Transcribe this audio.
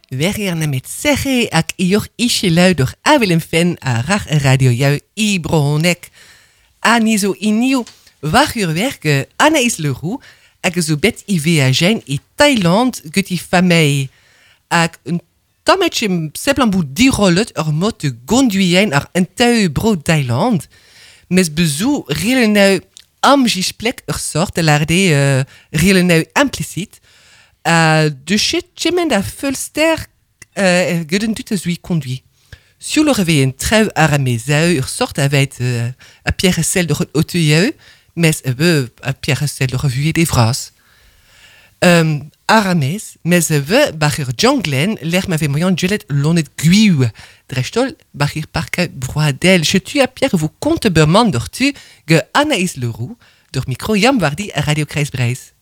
Weer na met zeggen ak ior ishe luider a Willem Fen a rach radio jou I bronek. Aniso iniu wachur werke Anaïs Leroux ak zo bet I veagen I Thailand gut I famei ak een tammetje seplamboe dirollet mot te gonduien ar een teu bro Thailand. Mes bezoek rile nou am gisplek sort larde rile nou implicit. De shit chemen da fulster gudden tut as wie conduit. Sur le réveil een treu ar mezeu sort avec a Pierre Cel de Hauteuil, mes a Pierre Cel de Revue des Phrases. Arames, mes bachir jonglen l'air m'avait moyen julet lonet guiou. Drechtol bachir parke broadel. Je tue à Pierre vous compte berman dortu ge Anaïs Leroux, door micro Jan Wardi à Radio Kreisbreis.